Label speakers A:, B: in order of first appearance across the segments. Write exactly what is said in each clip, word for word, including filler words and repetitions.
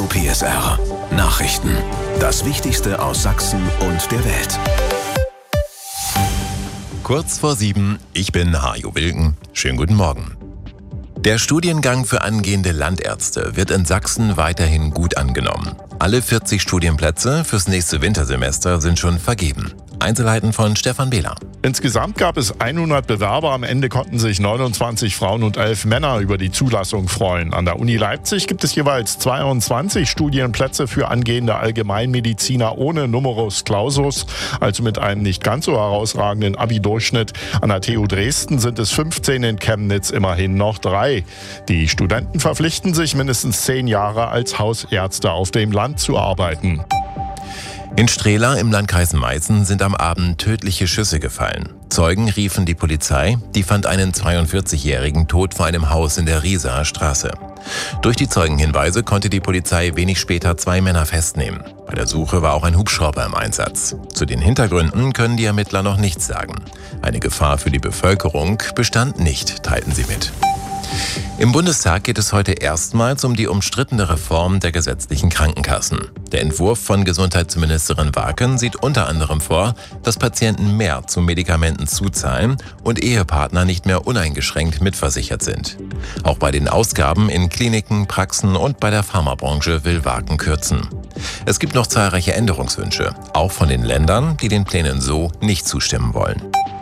A: Radio P S R. Nachrichten. Das Wichtigste aus Sachsen und der Welt.
B: Kurz vor sieben, ich bin Hajo Wilken. Schönen guten Morgen. Der Studiengang für angehende Landärzte wird in Sachsen weiterhin gut angenommen. Alle vierzig Studienplätze fürs nächste Wintersemester sind schon vergeben. Einzelheiten von Stefan Behler.
C: Insgesamt gab es hundert Bewerber. Am Ende konnten sich neunundzwanzig Frauen und elf Männer über die Zulassung freuen. An der Uni Leipzig gibt es jeweils zweiundzwanzig Studienplätze für angehende Allgemeinmediziner ohne Numerus Clausus, also mit einem nicht ganz so herausragenden Abi-Durchschnitt. An der T U Dresden sind es fünfzehn, in Chemnitz immerhin noch drei. Die Studenten verpflichten sich, mindestens zehn Jahre als Hausärzte auf dem Land zu arbeiten.
B: In Strehla im Landkreis Meißen sind am Abend tödliche Schüsse gefallen. Zeugen riefen die Polizei, die fand einen zweiundvierzigjährigen tot vor einem Haus in der Rieser Straße. Durch die Zeugenhinweise konnte die Polizei wenig später zwei Männer festnehmen. Bei der Suche war auch ein Hubschrauber im Einsatz. Zu den Hintergründen können die Ermittler noch nichts sagen. Eine Gefahr für die Bevölkerung bestand nicht, teilten sie mit. Im Bundestag geht es heute erstmals um die umstrittene Reform der gesetzlichen Krankenkassen. Der Entwurf von Gesundheitsministerin Waken sieht unter anderem vor, dass Patienten mehr zu Medikamenten zuzahlen und Ehepartner nicht mehr uneingeschränkt mitversichert sind. Auch bei den Ausgaben in Kliniken, Praxen und bei der Pharmabranche will Waken kürzen. Es gibt noch zahlreiche Änderungswünsche, auch von den Ländern, die den Plänen so nicht zustimmen wollen.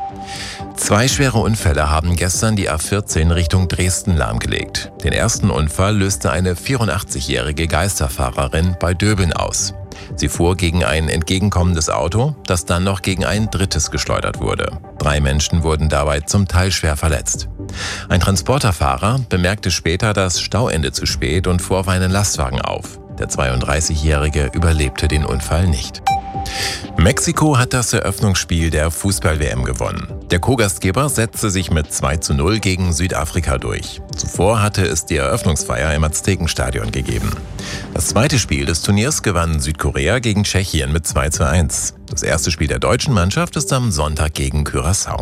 B: Zwei schwere Unfälle haben gestern die A vierzehn Richtung Dresden lahmgelegt. Den ersten Unfall löste eine vierundachtzigjährige Geisterfahrerin bei Döbeln aus. Sie fuhr gegen ein entgegenkommendes Auto, das dann noch gegen ein drittes geschleudert wurde. Drei Menschen wurden dabei zum Teil schwer verletzt. Ein Transporterfahrer bemerkte später das Stauende zu spät und fuhr auf einen Lastwagen auf. Der zweiunddreißigjährige überlebte den Unfall nicht. Mexiko hat das Eröffnungsspiel der Fußball-W M gewonnen. Der Co-Gastgeber setzte sich mit zwei zu null gegen Südafrika durch. Zuvor hatte es die Eröffnungsfeier im Aztekenstadion gegeben. Das zweite Spiel des Turniers gewann Südkorea gegen Tschechien mit zwei zu eins. Das erste Spiel der deutschen Mannschaft ist am Sonntag gegen Curaçao.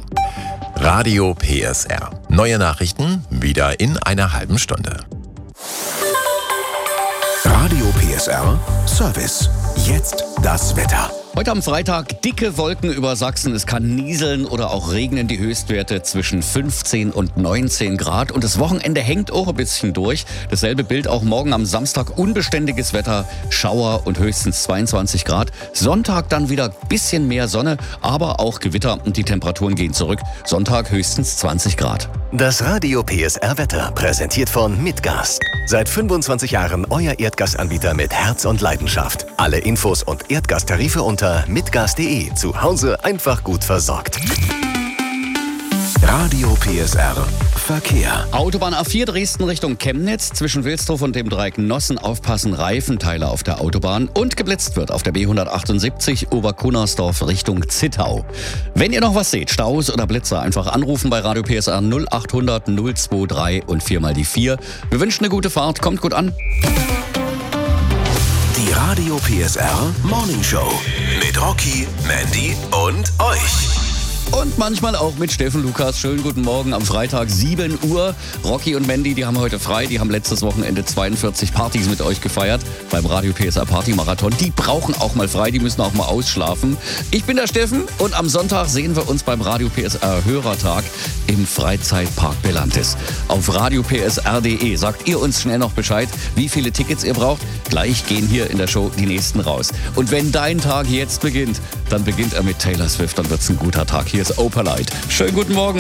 B: Radio P S R. Neue Nachrichten wieder in einer halben Stunde.
A: Radio P S R Service. Jetzt das Wetter.
D: Heute am Freitag dicke Wolken über Sachsen. Es kann nieseln oder auch regnen. Die Höchstwerte zwischen fünfzehn und neunzehn Grad. Und das Wochenende hängt auch ein bisschen durch. Dasselbe Bild auch morgen am Samstag. Unbeständiges Wetter, Schauer und höchstens zweiundzwanzig Grad. Sonntag dann wieder ein bisschen mehr Sonne, aber auch Gewitter und die Temperaturen gehen zurück. Sonntag höchstens zwanzig Grad.
E: Das Radio P S R Wetter präsentiert von Mitgas. Seit fünfundzwanzig Jahren euer Erdgasanbieter mit Herz und Leidenschaft. Alle Infos und Erdgastarife unter mitgas punkt de. Zu Hause einfach gut versorgt.
A: Radio P S R Verkehr.
D: Autobahn A vier Dresden Richtung Chemnitz. Zwischen Wilsdorf und dem Dreieck Nossen aufpassen, Reifenteile auf der Autobahn. Und geblitzt wird auf der B hundertachtundsiebzig Oberkunnersdorf Richtung Zittau. Wenn ihr noch was seht, Staus oder Blitzer, einfach anrufen bei Radio P S R null achthundert null drei und vier mal die vier. Wir wünschen eine gute Fahrt, kommt gut an.
A: Die Radio P S R Morning Show mit Rocky, Mandy und euch.
D: Und manchmal auch mit Steffen Lukas. Schönen guten Morgen am Freitag, sieben Uhr. Rocky und Mandy, die haben heute frei. Die haben letztes Wochenende zweiundvierzig Partys mit euch gefeiert beim Radio P S R Party Marathon. Die brauchen auch mal frei, die müssen auch mal ausschlafen. Ich bin der Steffen und am Sonntag sehen wir uns beim Radio P S R Hörertag im Freizeitpark Belantis. Auf radio p s r punkt de sagt ihr uns schnell noch Bescheid, wie viele Tickets ihr braucht. Gleich gehen hier in der Show die nächsten raus. Und wenn dein Tag jetzt beginnt, dann beginnt er mit Taylor Swift. Dann wird's ein guter Tag. Hier ist Opalite. Schönen guten Morgen.